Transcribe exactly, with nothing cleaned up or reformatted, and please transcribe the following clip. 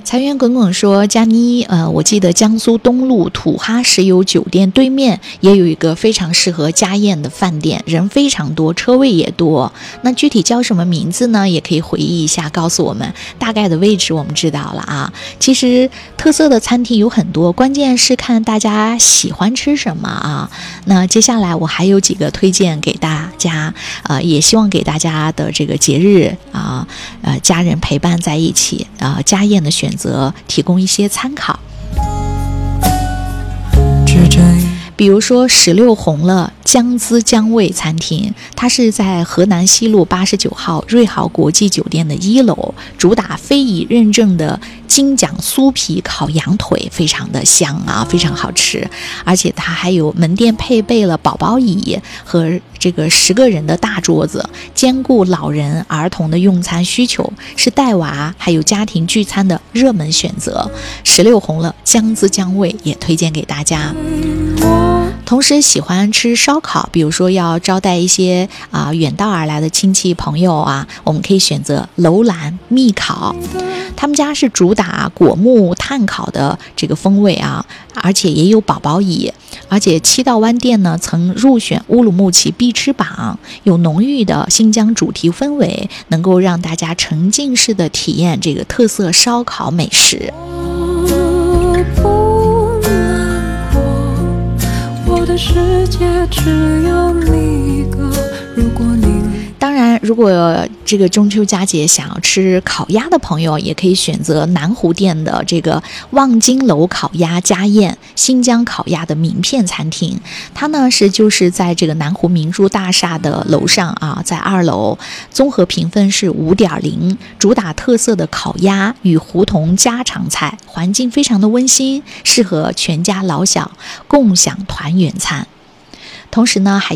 财源滚滚说，佳妮，呃，我记得江苏东路土哈石油酒店对面也有一个非常适合家宴的饭店，人非常多，车位也多。那具体叫什么名字呢？也可以回忆一下，告诉我们大概的位置，我们知道了啊。其实特色的餐厅有很多，关键是看大家喜欢吃什么啊。那接下来我还有几个推荐给大家，呃，也希望给大家的这个节日啊，呃，家人陪伴在一起啊、呃，家宴的选择。则提供一些参考，比如说十六红了江滋江味餐厅，它是在河南西路八十九号瑞豪国际酒店的一楼，主打非遗认证的金奖酥皮烤羊腿，非常的香啊，非常好吃，而且它还有门店配备了宝宝椅和这个十个人的大桌子，兼顾老人儿童的用餐需求，是带娃还有家庭聚餐的热门选择。十六红了江滋江味也推荐给大家。同时喜欢吃烧烤，比如说要招待一些啊、呃、远道而来的亲戚朋友啊，我们可以选择楼兰蜜烤，他们家是主打果木炭烤的这个风味啊，而且也有宝宝椅，而且七道湾店呢曾入选乌鲁木齐必吃榜，有浓郁的新疆主题氛围，能够让大家沉浸式的体验这个特色烧烤美食。我的世界只有你一个，如果你当然如果这个中秋佳节想要吃烤鸭的朋友，也可以选择南湖店的这个望京楼烤鸭家宴，新疆烤鸭的名片餐厅。它呢是就是在这个南湖明珠大厦的楼上啊，在二楼，综合评分是 五点零， 主打特色的烤鸭与胡同家常菜，环境非常的温馨，适合全家老小共享团圆餐。同时呢还